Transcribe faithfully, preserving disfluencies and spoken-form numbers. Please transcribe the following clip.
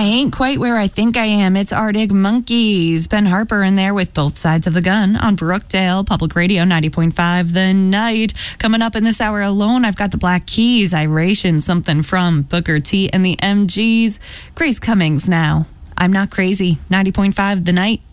I ain't quite where I think I am. It's Arctic Monkeys. Ben Harper in there with Both Sides of the Gun on Brookdale Public Radio ninety point five The Night. Coming up in this hour alone, I've got the Black Keys, Iration, Something from Booker T and the M Gs. Grace Cummings now. I'm Not Crazy. ninety point five The Night.